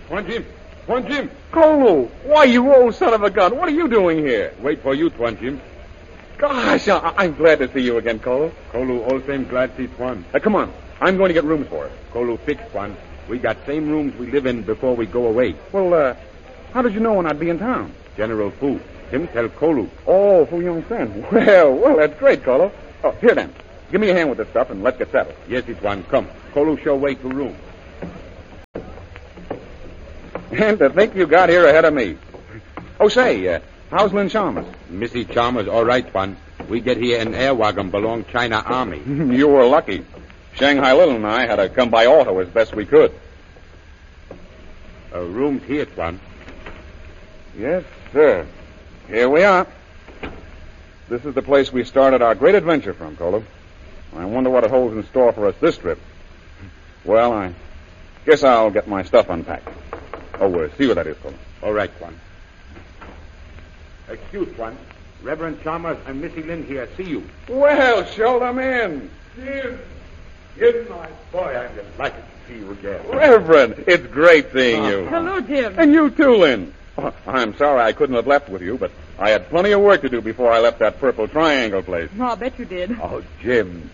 Tuan Jim! Tuan Jim! Kolu! Why, you old son of a gun, what are you doing here? Wait for you, Tuan Jim. Gosh, I'm glad to see you again, Kolu. Kolu, all same glad see Tuan. Come on. I'm going to get rooms for us. Kolu fix, Tuan. We got same rooms we live in before we go away. Well, how did you know when I'd be in town? General Fu. Him tell Kolu. Oh, Fu Yong Sen. Well, that's great, Kolu. Oh, here then. Give me a hand with this stuff and let's get settled. Yes, Tuan. Come. Kolu show way to room. And to think you got here ahead of me. Oh, say, how's Lynn Chalmers? Missy Chalmers, all right, Tuan. We get here in air wagon belong China Army. You were lucky. Shanghai Little and I had to come by auto as best we could. Room's here, Tuan. Yes, sir. Here we are. This is the place we started our great adventure from, Kolu. I wonder what it holds in store for us this trip. Well, I guess I'll get my stuff unpacked. Oh, see what that is, Kolu. All right, Tuan. Excuse, Tuan. Reverend Chalmers and Missy Lynn here see you. Well, show them in. Jim! Jim, my boy, I'm delighted to see you again. Reverend, it's great seeing you. Hello, Jim. And you too, Lynn. Oh, I'm sorry I couldn't have left with you, but I had plenty of work to do before I left that Purple Triangle place. Oh, I bet you did. Oh, Jim.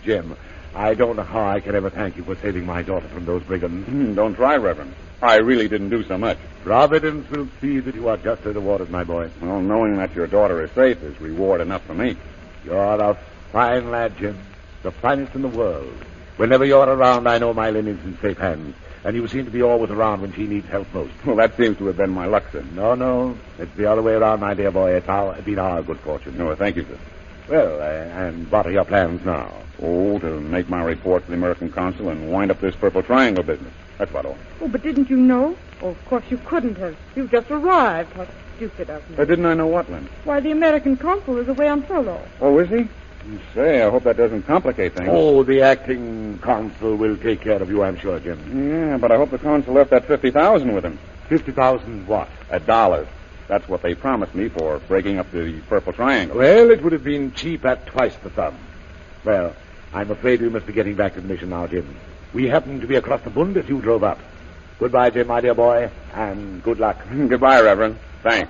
I don't know how I can ever thank you for saving my daughter from those brigands. Don't try, Reverend. I really didn't do so much. Providence will see that you are justly rewarded, my boy. Well, knowing that your daughter is safe is reward enough for me. You're a fine lad, Jim. The finest in the world. Whenever you're around, I know my Lynn is in safe hands. And you seem to be always around when she needs help most. Well, that seems to have been my luck, sir. No. It's the other way around, my dear boy. It's been our good fortune. No, thank you, sir. Well, and what are your plans now? Oh, to make my report to the American consul and wind up this Purple Triangle business. That's about all. Oh, but didn't you know? Oh, of course you couldn't have. You've just arrived. How stupid of me. Didn't I know what, Lynn? Why, the American consul is away on furlough. Oh, is he? Say, I hope that doesn't complicate things. Oh, the acting consul will take care of you, I'm sure, Jim. Yeah, but I hope the consul left that $50,000 with him. 50,000 what? $1. That's what they promised me for breaking up the Purple Triangle. Well, it would have been cheap at twice the sum. Well, I'm afraid we must be getting back to the mission now, Jim. We happen to be across the Bund as you drove up. Goodbye, Jim, my dear boy, and good luck. Goodbye, Reverend. Thanks.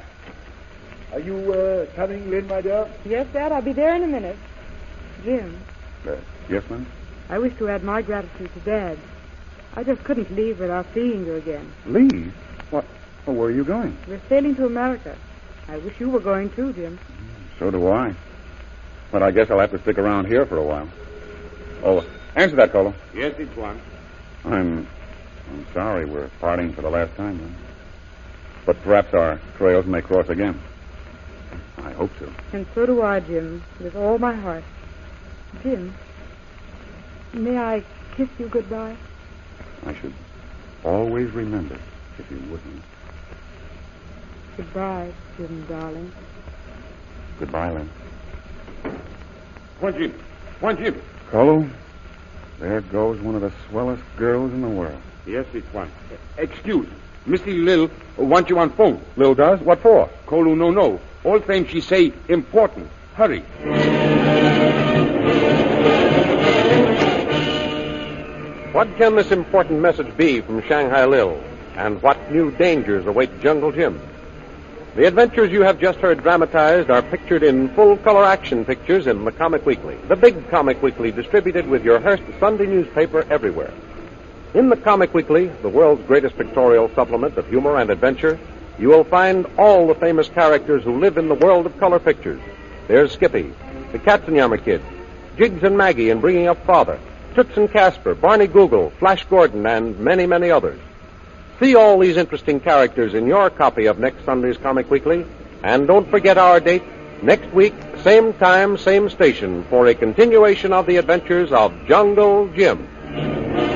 Are you coming, Lynn, my dear? Yes, Dad, I'll be there in a minute. Jim, Yes, ma'am? I wish to add my gratitude to Dad. I just couldn't leave without seeing you again. Leave? What? Oh, where are you going? We're sailing to America. I wish you were going too, Jim. So do I. But I guess I'll have to stick around here for a while. Oh, answer that, Kolu. Yes, Tuan. I'm sorry we're parting for the last time, then. But perhaps our trails may cross again. I hope so. And so do I, Jim, with all my heart. Jim, may I kiss you goodbye? I should always remember if you wouldn't. Goodbye, Jim, darling. Goodbye, Lynn. Tuan Jim. Kolu, there goes one of the swellest girls in the world. Yes, Tuan. Excuse. Missy Lil want you on phone. Lil does? What for? Kolu no. All same she say important. Hurry. What can this important message be from Shanghai Lil? And what new dangers await Jungle Jim? The adventures you have just heard dramatized are pictured in full-color action pictures in the Comic Weekly, the big Comic Weekly distributed with your Hearst Sunday newspaper everywhere. In the Comic Weekly, the world's greatest pictorial supplement of humor and adventure, you will find all the famous characters who live in the world of color pictures. There's Skippy, the Katzenjammer Kid, Jiggs and Maggie in Bringing Up Father, Toots and Casper, Barney Google, Flash Gordon, and many, many others. See all these interesting characters in your copy of next Sunday's Comic Weekly. And don't forget our date, next week, same time, same station, for a continuation of the adventures of Jungle Jim.